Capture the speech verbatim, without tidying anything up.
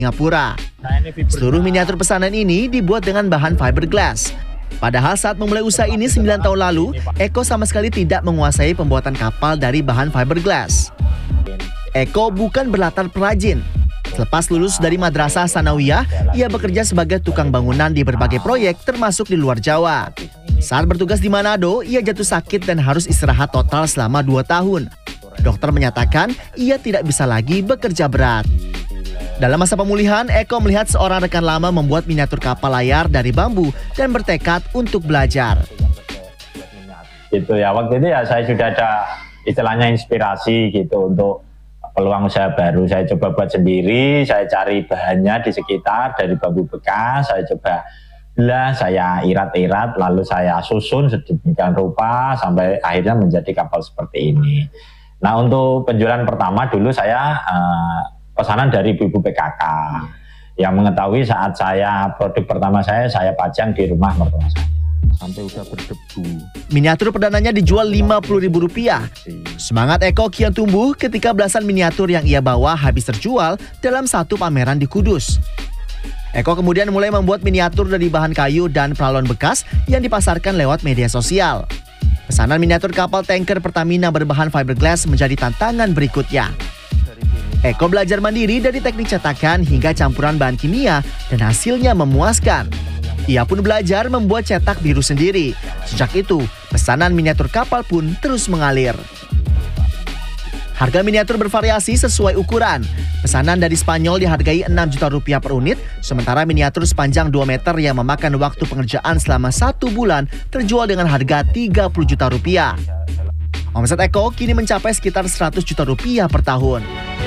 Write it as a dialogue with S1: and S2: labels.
S1: Singapura. Seluruh miniatur pesanan ini dibuat dengan bahan fiberglass. Padahal saat memulai usaha ini sembilan tahun lalu, Eko sama sekali tidak menguasai pembuatan kapal dari bahan fiberglass. Eko bukan berlatar perajin. Selepas lulus dari Madrasah Sanawiyah, ia bekerja sebagai tukang bangunan di berbagai proyek termasuk di luar Jawa. Saat bertugas di Manado, ia jatuh sakit dan harus istirahat total selama dua tahun. Dokter menyatakan ia tidak bisa lagi bekerja berat. Dalam masa pemulihan, Eko melihat seorang rekan lama membuat miniatur kapal layar dari bambu dan bertekad untuk belajar.
S2: Gitu ya, waktu itu ya saya sudah ada istilahnya inspirasi gitu untuk peluang usaha baru. Saya coba buat sendiri, saya cari bahannya di sekitar dari bambu bekas, saya coba belah, saya irat-irat, lalu saya susun sedemikian rupa sampai akhirnya menjadi kapal seperti ini. Nah, untuk penjualan pertama dulu saya uh, pesanan dari ibu-ibu P K K yang mengetahui saat saya produk pertama saya saya pajang di rumah mertua saya sampai udah berdebu.
S1: Miniatur perdananya dijual lima puluh ribu rupiah. Semangat Eko kian tumbuh ketika belasan miniatur yang ia bawa habis terjual dalam satu pameran di Kudus. Eko kemudian mulai membuat miniatur dari bahan kayu dan pralon bekas yang dipasarkan lewat media sosial. Pesanan miniatur kapal tanker Pertamina berbahan fiberglass menjadi tantangan berikutnya. Eko belajar mandiri dari teknik cetakan hingga campuran bahan kimia dan hasilnya memuaskan. Ia pun belajar membuat cetak biru sendiri. Sejak itu, pesanan miniatur kapal pun terus mengalir. Harga miniatur bervariasi sesuai ukuran. Pesanan dari Spanyol dihargai enam juta rupiah per unit, sementara miniatur sepanjang dua meter yang memakan waktu pengerjaan selama satu bulan terjual dengan harga tiga puluh juta rupiah. Omset Eko kini mencapai sekitar seratus juta rupiah per tahun.